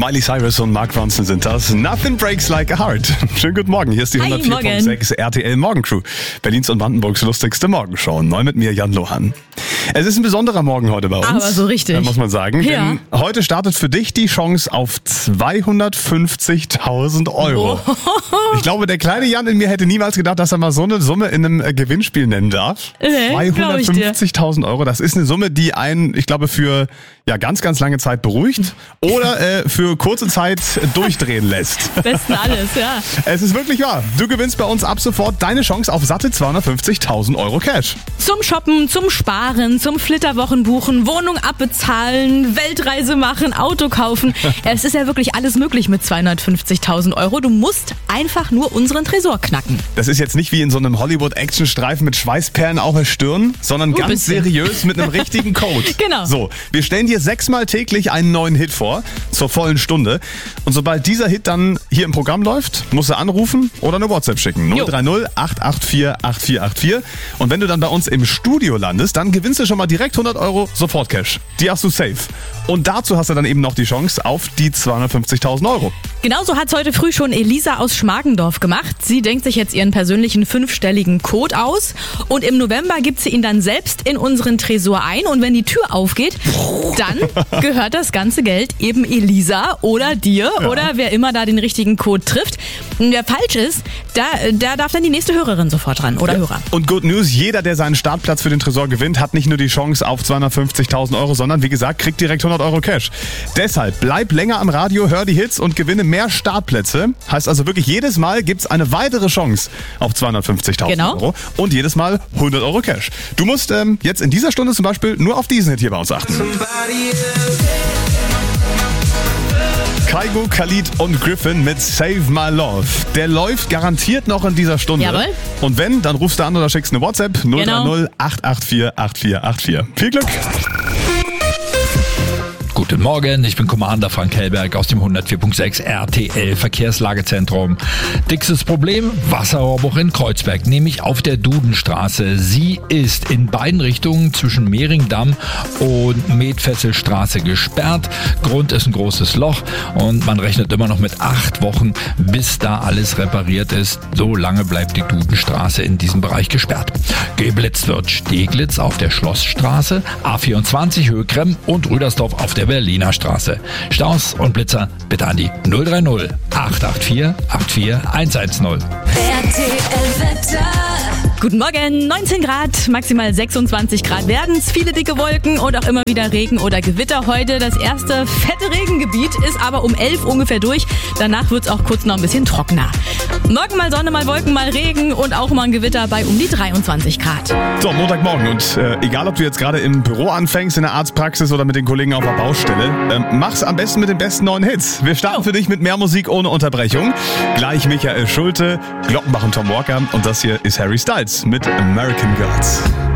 Miley Cyrus und Mark Ronson sind das. Nothing breaks like a heart. Schönen guten Morgen, hier ist die 104.6 RTL Morgencrew. Berlins und Brandenburgs lustigste Morgenshow. Neu mit mir, Jan Lohan. Es ist ein besonderer Morgen heute bei uns. Aber so richtig. Muss man sagen. Ja. Denn heute startet für dich die Chance auf 250.000 Euro. Oh. Ich glaube, der kleine Jan in mir hätte niemals gedacht, dass er mal so eine Summe in einem Gewinnspiel nennen darf. 250.000 Euro, das ist eine Summe, die einen, ich glaube, für ganz, ganz lange Zeit beruhigt oder für kurze Zeit durchdrehen lässt. Besten alles, ja. Es ist wirklich wahr. Du gewinnst bei uns ab sofort deine Chance auf satte 250.000 Euro Cash. Zum Shoppen, zum Sparen, zum Flitterwochen buchen, Wohnung abbezahlen, Weltreise machen, Auto kaufen. Es ist ja wirklich alles möglich mit 250.000 Euro. Du musst einfach nur unseren Tresor knacken. Das ist jetzt nicht wie in so einem Hollywood-Action-Streifen mit Schweißperlen auf der Stirn, sondern ganz seriös mit einem richtigen Code. Genau. So, wir stellen dir 6-mal täglich einen neuen Hit vor, zur vollen Stunde. Und sobald dieser Hit dann hier im Programm läuft, musst du anrufen oder eine WhatsApp schicken. 030 884 8484. Und wenn du dann bei uns im Studio landest, dann gewinnst du schon mal direkt 100 Euro sofort Cash. Die hast du safe. Und dazu hast du dann eben noch die Chance auf die 250.000 Euro. Genauso hat es heute früh schon Elisa aus Schmargendorf gemacht. Sie denkt sich jetzt ihren persönlichen 5-stelligen Code aus und im November gibt sie ihn dann selbst in unseren Tresor ein und wenn die Tür aufgeht, dann gehört das ganze Geld eben Elisa oder dir oder wer immer da den richtigen Code trifft. Und wer falsch ist, da darf dann die nächste Hörerin sofort ran oder Hörer. Und Good News, jeder, der seinen Startplatz für den Tresor gewinnt, hat nicht nur die Chance auf 250.000 Euro, sondern wie gesagt, kriegt direkt 100 Euro Cash. Deshalb bleib länger am Radio, hör die Hits und gewinne mehr Startplätze. Heißt also wirklich, jedes Mal gibt's eine weitere Chance auf 250.000 Euro und jedes Mal 100 Euro Cash. Du musst jetzt in dieser Stunde zum Beispiel nur auf diesen Hit hier bei uns achten. Kygo, Khalid und Griffin mit Save My Love. Der läuft garantiert noch in dieser Stunde. Jawohl. Und wenn, dann rufst du an oder schickst eine WhatsApp 030 884 8484. Viel Glück! Guten Morgen, ich bin Commander Frank Hellberg aus dem 104.6 RTL Verkehrslagezentrum. Dickstes Problem, Wasserrohrbruch in Kreuzberg, nämlich auf der Dudenstraße. Sie ist in beiden Richtungen zwischen Mehringdamm und Medfesselstraße gesperrt. Grund ist ein großes Loch und man rechnet immer noch mit 8 Wochen, bis da alles repariert ist. So lange bleibt die Dudenstraße in diesem Bereich gesperrt. Geblitzt wird Steglitz auf der Schlossstraße, A24 Höhe Kremm und Rüdersdorf auf der Berliner Straße. Staus und Blitzer bitte an die 030 884 84 110. Guten Morgen, 19 Grad, maximal 26 Grad werden es. Viele dicke Wolken und auch immer wieder Regen oder Gewitter heute. Das erste fette Regengebiet ist aber um 11 ungefähr durch. Danach wird es auch kurz noch ein bisschen trockener. Morgen mal Sonne, mal Wolken, mal Regen und auch mal ein Gewitter bei um die 23 Grad. So, Montagmorgen und egal, ob du jetzt gerade im Büro anfängst, in der Arztpraxis oder mit den Kollegen auf der Baustelle, mach's am besten mit den besten neuen Hits. Wir starten für dich mit mehr Musik ohne Unterbrechung. Gleich Michael Schulte, Glockenbach und Tom Walker und das hier ist Harry Styles mit American Gods.